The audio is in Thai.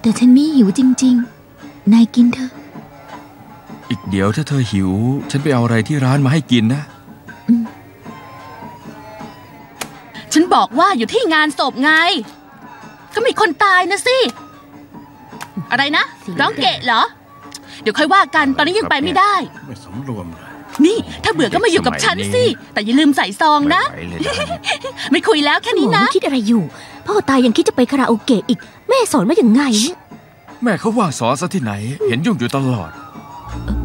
แต่ฉันไม่หิวจริงๆนายกินเถอะอีกเดี๋ยวถ้าเธอหิวฉันไปเอาอะไรที่ร้านมาให้กินนะฉันบอกว่าอยู่ที่งานศพไงก็มีคนตายนะสิอะไรนะร้องเกะเหรอเดี๋ยวค่อยว่ากันตอนนี้ยังไปไม่ได้ไม่สำรวมเลยนี่ถ้าเบื่อก็มาอยู่กับฉันสิแต่อย่าลืมใส่ซองนะไม่คุยแล้วแค่นี้นะคิดอะไรอยู่พ่อตายยังคิดจะไปคาราโอเกะอีกแม่สอนว่าอย่างไงเนี่ยแม่เขาว่างสอนซะที่ไหนเห็นยุ่งอยู่ตลอด